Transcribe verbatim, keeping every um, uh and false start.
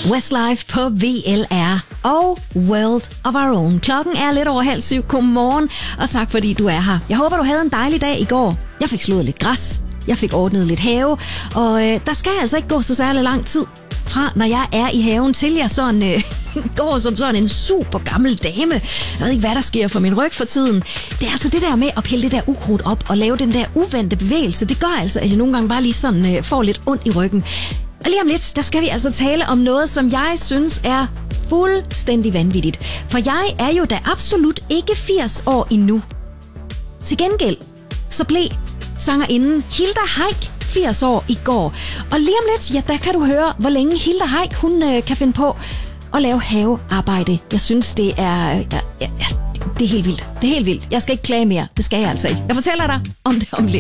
Westlife på V L R og World of Our Own. Klokken er lidt over halv syv. Godmorgen, og tak fordi du er her. Jeg håber, du havde en dejlig dag i går. Jeg fik slået lidt græs, jeg fik ordnet lidt have, og øh, der skal altså ikke gå så særlig lang tid fra, når jeg er i haven, til jeg sådan øh, går som sådan en super gammel dame. Jeg ved ikke, hvad der sker for min ryg for tiden. Det er altså det der med at pille det der ukrudt op og lave den der uventede bevægelse. Det gør altså, at jeg nogle gange bare lige sådan øh, får lidt ondt i ryggen. Og lige om lidt, der skal vi altså tale om noget, som jeg synes er fuldstændig vanvittigt. For jeg er jo da absolut ikke firs år endnu. Til gengæld, så blev sangerinden Hilda Heick firs år i går. Og lige om lidt, ja, der kan du høre, hvor længe Hilda Heick, hun øh, kan finde på at lave havearbejde. Jeg synes, det er... Ja, ja, ja, det er helt vildt. Det er helt vildt. Jeg skal ikke klage mere. Det skal jeg altså ikke. Jeg fortæller dig om det om lidt.